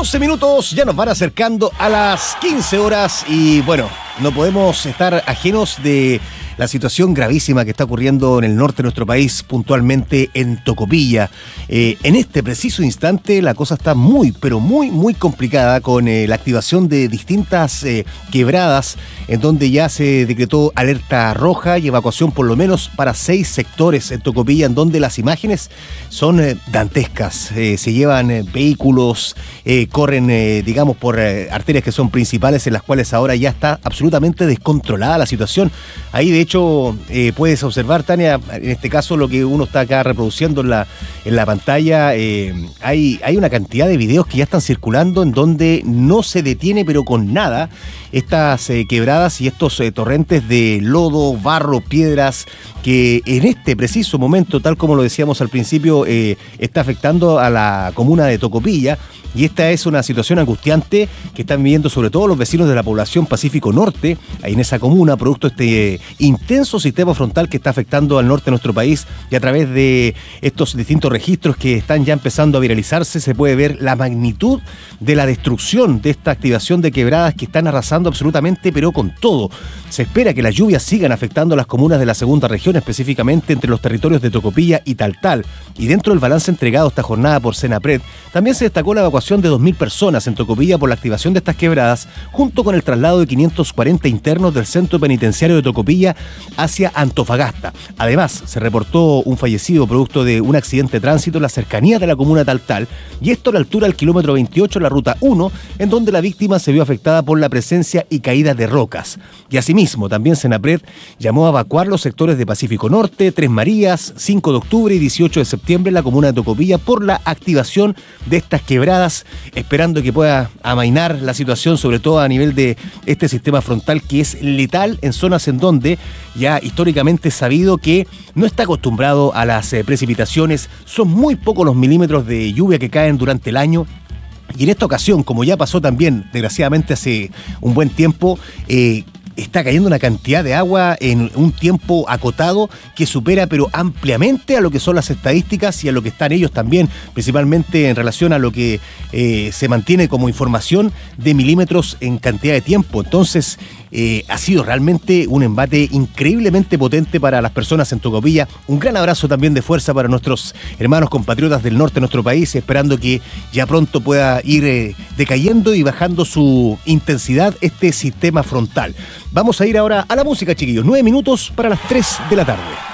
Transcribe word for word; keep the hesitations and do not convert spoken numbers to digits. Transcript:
once minutos, ya nos van acercando a las quince horas y bueno, no podemos estar ajenos de la situación gravísima que está ocurriendo en el norte de nuestro país, puntualmente en Tocopilla. Eh, en este preciso instante la cosa está muy, pero muy, muy complicada con eh, la activación de distintas eh, quebradas en donde ya se decretó alerta roja y evacuación por lo menos para seis sectores en Tocopilla, en donde las imágenes son eh, dantescas. Eh, se llevan eh, vehículos, eh, corren, eh, digamos, por eh, arterias que son principales en las cuales ahora ya está absolutamente descontrolada la situación. Ahí, de hecho, eh, puedes observar, Tania, en este caso lo que uno está acá reproduciendo en la, en la pantalla, eh, hay, hay una cantidad de videos que ya están circulando en donde no se detiene, pero con nada, estas eh, quebradas y estos eh, torrentes de lodo, barro, piedras, que en este preciso momento, tal como lo decíamos al principio, eh, está afectando a la comuna de Tocopilla. Y esta es una situación angustiante que están viviendo sobre todo los vecinos de la población Pacífico Norte, ahí en esa comuna, producto de este intenso sistema frontal que está afectando al norte de nuestro país. Y a través de estos distintos registros que están ya empezando a viralizarse, se puede ver la magnitud de la destrucción de esta activación de quebradas que están arrasando absolutamente, pero con todo. Se espera que las lluvias sigan afectando a las comunas de la segunda región, específicamente entre los territorios de Tocopilla y Taltal. Y dentro del balance entregado esta jornada por Senapred, también se destacó la evacuación de dos mil personas en Tocopilla por la activación de estas quebradas, junto con el traslado de quinientos cuarenta internos del centro penitenciario de Tocopilla hacia Antofagasta. Además, se reportó un fallecido producto de un accidente de tránsito en la cercanía de la comuna de Taltal, y esto a la altura del kilómetro veintiocho de la ruta uno, en donde la víctima se vio afectada por la presencia y caída de rocas. Y asimismo, también Senapred llamó a evacuar los sectores de Pacífico Norte, Tres Marías, cinco de octubre y dieciocho de septiembre en la comuna de Tocopilla por la activación de estas quebradas, esperando que pueda amainar la situación, sobre todo a nivel de este sistema frontal que es letal en zonas en donde ya históricamente es sabido que no está acostumbrado a las eh, precipitaciones. Son muy pocos los milímetros de lluvia que caen durante el año. Y en esta ocasión, como ya pasó también, desgraciadamente hace un buen tiempo, eh, está cayendo una cantidad de agua en un tiempo acotado que supera pero ampliamente a lo que son las estadísticas y a lo que están ellos también, principalmente en relación a lo que eh, se mantiene como información de milímetros en cantidad de tiempo. Entonces, eh, ha sido realmente un embate increíblemente potente para las personas en Tocopilla. Un gran abrazo también de fuerza para nuestros hermanos compatriotas del norte de nuestro país, esperando que ya pronto pueda ir eh, decayendo y bajando su intensidad este sistema frontal. Vamos a ir ahora a la música, chiquillos. Nueve minutos para las tres de la tarde.